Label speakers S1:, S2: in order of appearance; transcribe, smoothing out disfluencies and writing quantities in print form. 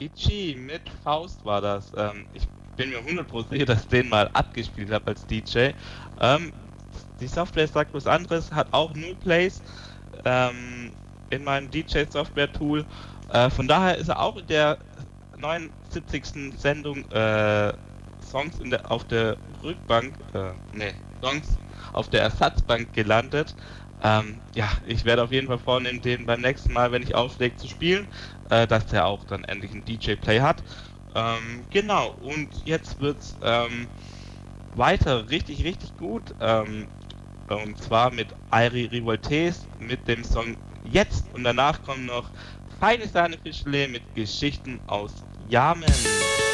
S1: Itchy mit Faust war das. Ich bin mir 100% sicher, dass ich den mal abgespielt habe als DJ. Die Software sagt was anderes, hat auch null Plays in meinem DJ-Software-Tool. Von daher ist er auch in der 79. Sendung Songs auf der Rückbank, Songs auf der Ersatzbank gelandet. Ja, ich werde auf jeden Fall vornehmen, den beim nächsten Mal, wenn ich auflege, zu spielen, dass der auch dann endlich einen DJ-Play hat. Genau, und jetzt wird's weiter richtig, richtig gut. Und zwar mit Airi Revoltes mit dem Song Jetzt. Und danach kommen noch Feine Sahne Fischle mit Geschichten aus Yamen.